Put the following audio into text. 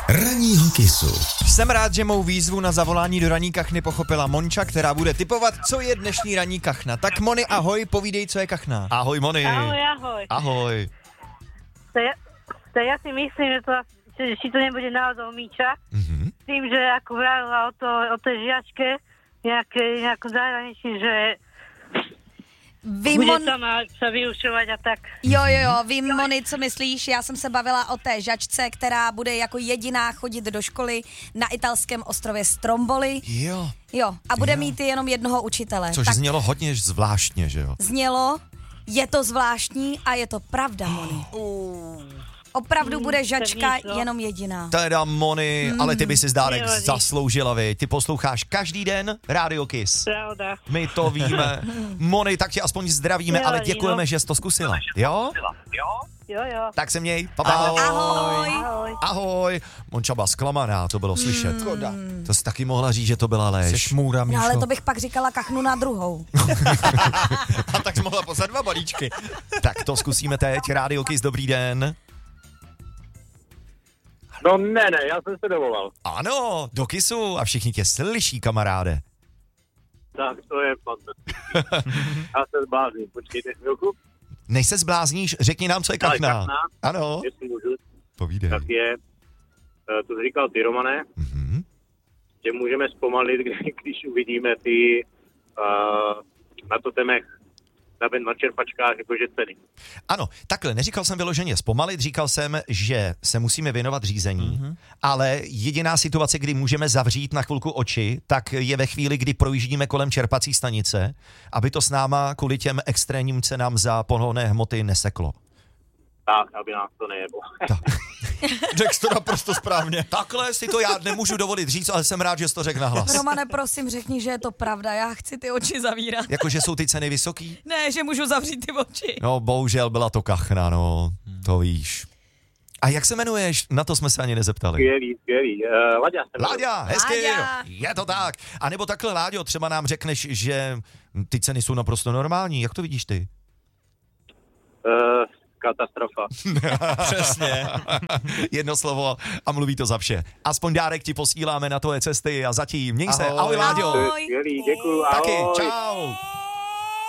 Ranního Kissu. Jsem rád, že mou výzvu na zavolání do ranní kachny pochopila Monča, která bude tipovat, co je dnešní ranní kachna. Tak Moni, ahoj, povídej, co je kachna. Ahoj, Moni. Ahoj. Ahoj. To ja si myslím, že či to nebude naozaj Míča. Mhm. S tým, že ako vravila o tej žiačke, nejakom zahraničí, že bude sama sa vyučovať a tak. Jo, vím, Moni, co myslíš, já jsem se bavila o té žačce, která bude jako jediná chodit do školy na italském ostrově Stromboli. Jo, a bude mít jenom jednoho učitele. Což tak znělo hodně zvláštně, že jo? Znělo, je to zvláštní a je to pravda, Moni. Opravdu bude žačka jenom jediná. Teda Moni, ale ty by si dárek zasloužila, vy. Ty posloucháš každý den Radio Kiss. Pravda. My to víme. Moni, tak tě aspoň zdravíme, ale děkujeme, že jsi to zkusila. Jo? Jo. Tak se měj. Ahoj. Ahoj. Monča byla zklamaná, to bylo slyšet. To jsi taky mohla říct, že to byla lež. Jsi šmůra, Míšo. No ale to bych pak říkala kachnu na druhou. A tak jsi mohla poslat 2 balíčky. Tak to zkusíme teď. Radio Kiss, dobrý den. No ne, já jsem se dovolal. Ano, do Kissu a všichni tě slyší, kamaráde. Tak to je fantastické. Já se zblázním, počkejte chvilku. Než se zblázníš, řekni nám, co je kachna. Kachna, Ano, jestli můžu, povídej. tak je, to jsi říkal ty, Romane, že můžeme zpomalit, když uvidíme ty na totemech na čerpačkách jakože ceny. Ano, takhle, neříkal jsem vyloženě zpomalit, říkal jsem, že se musíme věnovat řízení, ale jediná situace, kdy můžeme zavřít na chvilku oči, tak je ve chvíli, kdy projíždíme kolem čerpací stanice, aby to s náma kvůli těm extrémním cenám za pohonné hmoty neseklo. Tak, aby nás to nejeblo. Řekl to naprosto správně. Takhle si to já nemůžu dovolit říct, ale jsem rád, že jsi to řekl nahlas. Romane, prosím, řekni, že je to pravda, já chci ty oči zavírat. Jakože jsou ty ceny vysoký? Ne, že můžu zavřít ty oči. No, bohužel byla to kachna, no, to víš. A jak se jmenuješ? Na to jsme se ani nezeptali. Skvělý. Láďa, hezky, Láďa. je to tak. A nebo takhle, Láďo, třeba nám řekneš, že ty ceny jsou naprosto normální. Jak to vidíš ty? Katastrofa. Přesně. Jedno slovo a mluví to za vše. Aspoň dárek ti posíláme na tvoje cesty a zatím měj se. Ahoj, Láďo. Ahoj. Skvělý, děkuju, ahoj. Taky, čau.